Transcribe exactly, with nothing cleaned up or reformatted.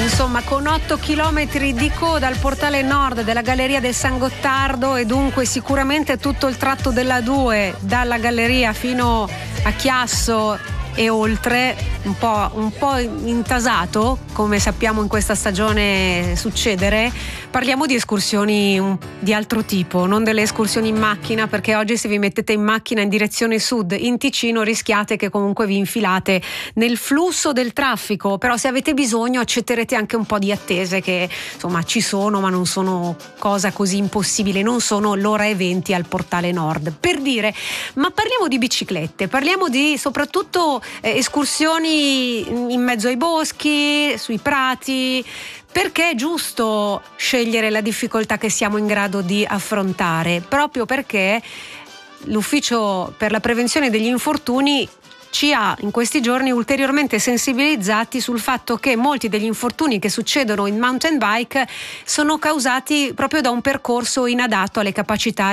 Insomma, con otto chilometri di coda al portale nord della Galleria del San Gottardo e dunque sicuramente tutto il tratto della due dalla galleria fino a Chiasso e oltre, un po', un po' intasato, come sappiamo in questa stagione succedere. Parliamo di escursioni un, di altro tipo, non delle escursioni in macchina, perché oggi se vi mettete in macchina in direzione sud in Ticino rischiate che comunque vi infilate nel flusso del traffico, però se avete bisogno accetterete anche un po' di attese che insomma ci sono, ma non sono cosa così impossibile, non sono l'ora e venti al portale nord, per dire. Ma parliamo di biciclette, parliamo di soprattutto eh, escursioni in mezzo ai boschi, sui prati, perché è giusto scegliere la difficoltà che siamo in grado di affrontare, proprio perché l'Ufficio per la prevenzione degli infortuni ci ha in questi giorni ulteriormente sensibilizzati sul fatto che molti degli infortuni che succedono in mountain bike sono causati proprio da un percorso inadatto alle capacità